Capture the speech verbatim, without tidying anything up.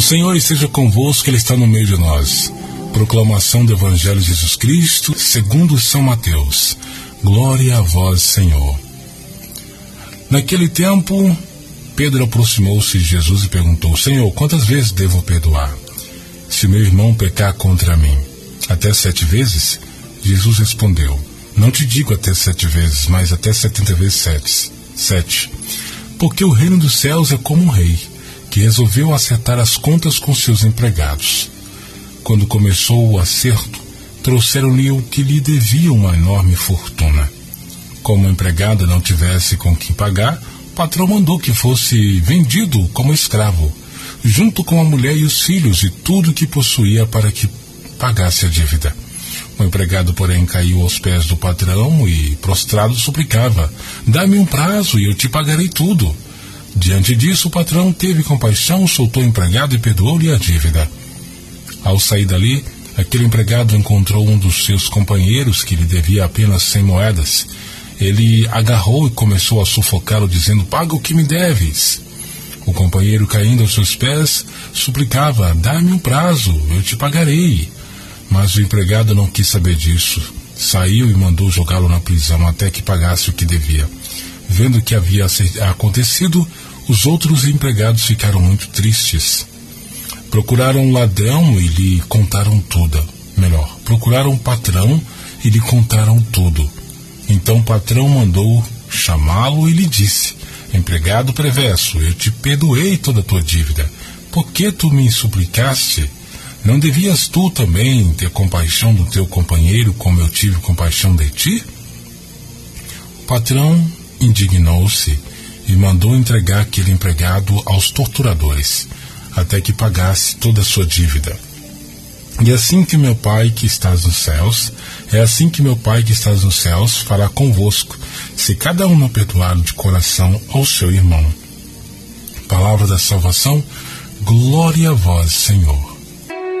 Senhor esteja convosco, Ele está no meio de nós. Proclamação do Evangelho de Jesus Cristo, segundo São Mateus. Glória a vós, Senhor. Naquele tempo, Pedro aproximou-se de Jesus e perguntou: Senhor, quantas vezes devo perdoar, se meu irmão pecar contra mim? Até sete vezes? Jesus respondeu: Não te digo até sete vezes, mas até setenta vezes sete. Sete. Porque o reino dos céus é como um rei, que resolveu acertar as contas com seus empregados. Quando começou o acerto, trouxeram-lhe o que lhe devia uma enorme fortuna. Como o empregado não tivesse com quem pagar, o patrão mandou que fosse vendido como escravo, junto com a mulher e os filhos e tudo que possuía, para que pagasse a dívida. O empregado, porém, caiu aos pés do patrão e, prostrado, suplicava: Dá-me um prazo e eu te pagarei tudo. Diante disso, o patrão teve compaixão, soltou o empregado e perdoou-lhe a dívida. Ao sair dali, aquele empregado encontrou um dos seus companheiros que lhe devia apenas cem moedas. Ele agarrou e começou a sufocá-lo, dizendo: Paga o que me deves. O companheiro, caindo aos seus pés, suplicava: Dá-me um prazo, eu te pagarei. Mas o empregado não quis saber disso. Saiu e mandou jogá-lo na prisão até que pagasse o que devia. Vendo o que havia acontecido, os outros empregados ficaram muito tristes. Procuraram um ladrão e lhe contaram tudo. Melhor, procuraram um patrão e lhe contaram tudo. Então o patrão mandou chamá-lo e lhe disse: Empregado perverso, eu te perdoei toda a tua dívida. Por que tu me suplicaste? Não devias tu também ter compaixão do teu companheiro, como eu tive compaixão de ti? O patrão indignou-se e mandou entregar aquele empregado aos torturadores, até que pagasse toda a sua dívida. E assim que meu Pai que estás nos céus, é assim que meu Pai que estás nos céus fará convosco, se cada um não perdoar de coração ao seu irmão. Palavra da salvação, glória a vós, Senhor.